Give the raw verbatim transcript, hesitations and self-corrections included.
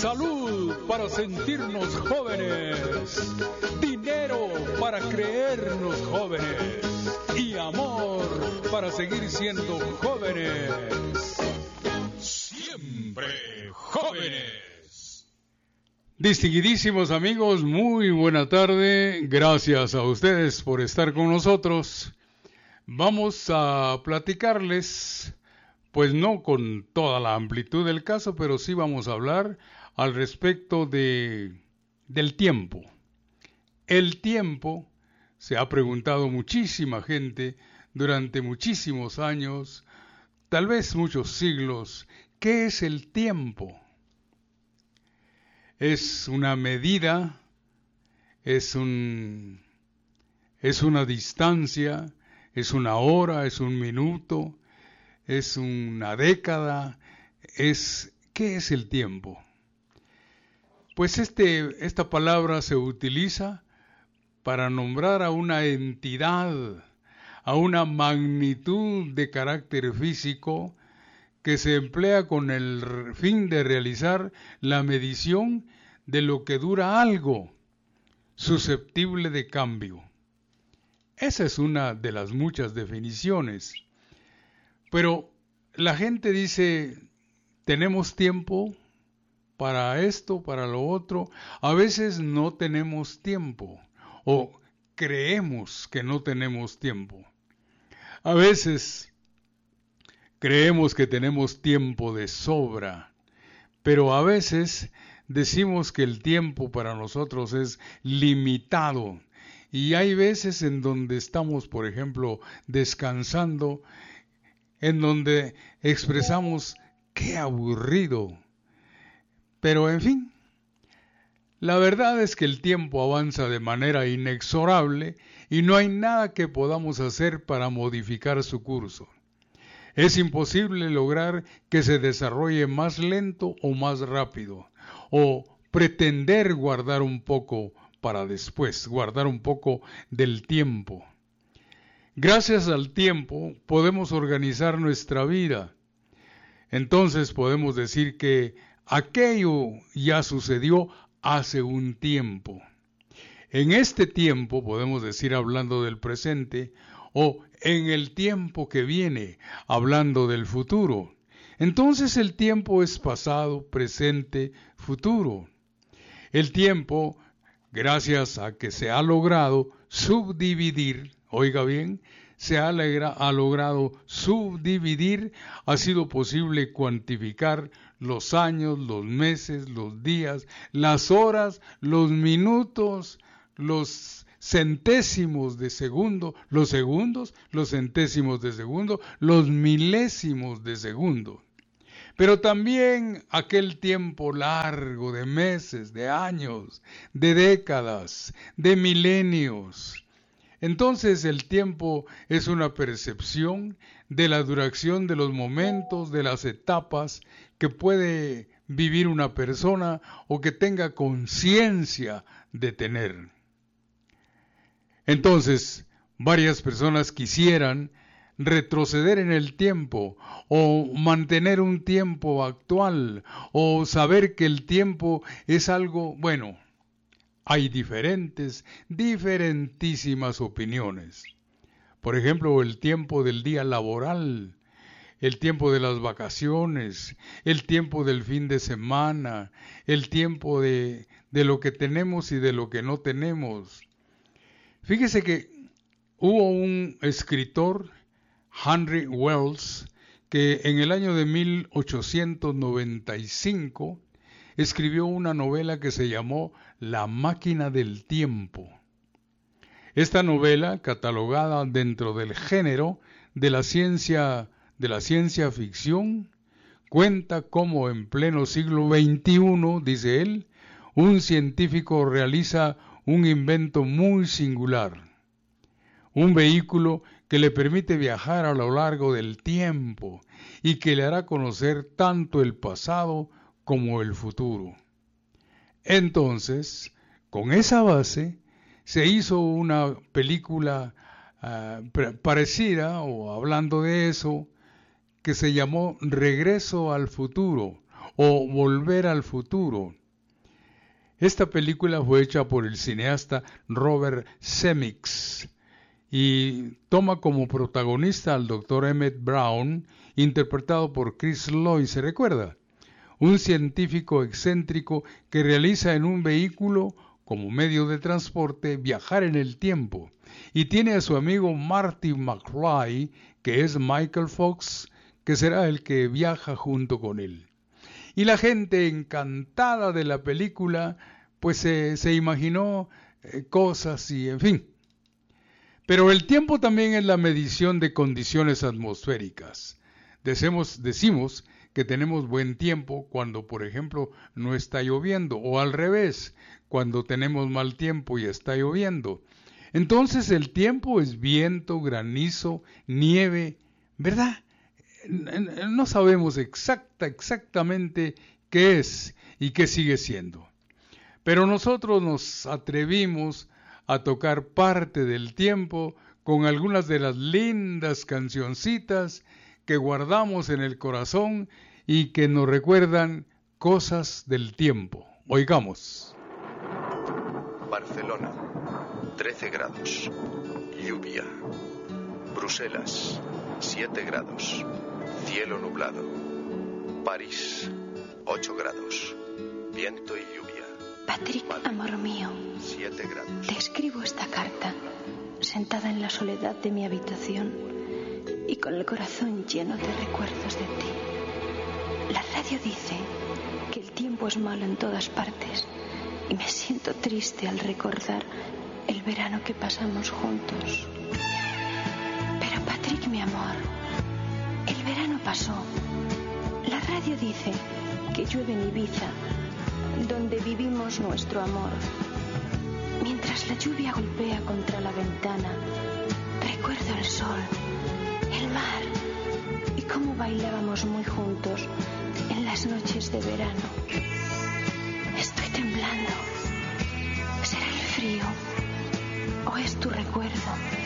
Salud para sentirnos jóvenes, dinero para creernos jóvenes y amor para seguir siendo jóvenes. Siempre jóvenes. Distinguidísimos amigos, muy buena tarde. Gracias a ustedes por estar con nosotros. Vamos a platicarles, pues no con toda la amplitud del caso, pero sí vamos a hablar al respecto de, del tiempo. El tiempo, se ha preguntado muchísima gente durante muchísimos años, tal vez muchos siglos, ¿qué es el tiempo? Es una medida, es un, es una distancia, es una hora, es un minuto, es una década, es ¿qué es el tiempo? Pues este, esta palabra se utiliza para nombrar a una entidad, a una magnitud de carácter físico que se emplea con el fin de realizar la medición de lo que dura algo susceptible de cambio. Esa es una de las muchas definiciones. Pero la gente dice, tenemos tiempo para esto, para lo otro. A veces no tenemos tiempo o creemos que no tenemos tiempo. A veces creemos que tenemos tiempo de sobra, pero a veces decimos que el tiempo para nosotros es limitado. Y hay veces en donde estamos, por ejemplo, descansando, en donde expresamos qué aburrido. Pero en fin, la verdad es que el tiempo avanza de manera inexorable y no hay nada que podamos hacer para modificar su curso. Es imposible lograr que se desarrolle más lento o más rápido, o pretender guardar un poco para después, guardar un poco del tiempo. Gracias al tiempo podemos organizar nuestra vida. Entonces podemos decir que aquello ya sucedió hace un tiempo. En este tiempo, podemos decir hablando del presente, o en el tiempo que viene, hablando del futuro. Entonces el tiempo es pasado, presente, futuro. El tiempo, gracias a que se ha logrado subdividir, oiga bien, se ha, alegra, ha logrado subdividir, ha sido posible cuantificar los años, los meses, los días, las horas, los minutos, los centésimos de segundo, los segundos, los centésimos de segundo, los milésimos de segundo. Pero también aquel tiempo largo de meses, de años, de décadas, de milenios. Entonces el tiempo es una percepción de la duración de los momentos, de las etapas que puede vivir una persona o que tenga conciencia de tener. Entonces, varias personas quisieran retroceder en el tiempo o mantener un tiempo actual o saber que el tiempo es algo, bueno, hay diferentes, diferentísimas opiniones. Por ejemplo, el tiempo del día laboral, el tiempo de las vacaciones, el tiempo del fin de semana, el tiempo de, de lo que tenemos y de lo que no tenemos. Fíjese que hubo un escritor, Henry Wells, que en el año de mil ochocientos noventa y cinco escribió una novela que se llamó La máquina del tiempo. Esta novela, catalogada dentro del género de la ciencia, de la ciencia ficción, cuenta cómo en pleno siglo veintiuno, dice él, un científico realiza un invento muy singular, un vehículo que le permite viajar a lo largo del tiempo y que le hará conocer tanto el pasado como el futuro. Entonces, con esa base, se hizo una película uh, parecida, o hablando de eso, que se llamó Regreso al Futuro, o Volver al futuro. Esta película fue hecha por el cineasta Robert Zemeckis y toma como protagonista al doctor Emmett Brown, interpretado por Chris Lloyd, ¿se recuerda? Un científico excéntrico que realiza en un vehículo, como medio de transporte, viajar en el tiempo, y tiene a su amigo Marty McFly, que es Michael Fox, que será el que viaja junto con él. Y la gente encantada de la película, pues se, se imaginó eh, cosas y en fin. Pero el tiempo también es la medición de condiciones atmosféricas. Decimos, decimos que tenemos buen tiempo cuando, por ejemplo, no está lloviendo, o al revés, cuando tenemos mal tiempo y está lloviendo. Entonces el tiempo es viento, granizo, nieve, ¿verdad? No sabemos exacta, exactamente qué es y qué sigue siendo. Pero nosotros nos atrevimos a tocar parte del tiempo con algunas de las lindas cancioncitas que guardamos en el corazón y que nos recuerdan cosas del tiempo. Oigamos. Barcelona, trece grados, lluvia. Bruselas, siete grados, cielo nublado. París, ocho grados, viento y lluvia. Patrick, Madrid, amor mío, siete grados. te escribo esta carta, sentada en la soledad de mi habitación y con el corazón lleno de recuerdos de ti. La radio dice que el tiempo es malo en todas partes y me siento triste al recordar el verano que pasamos juntos. Pero Patrick, mi amor, el verano pasó. La radio dice que llueve en Ibiza, donde vivimos nuestro amor. Mientras la lluvia golpea contra la ventana, recuerdo el sol, el mar y cómo bailábamos muy juntos en las noches de verano.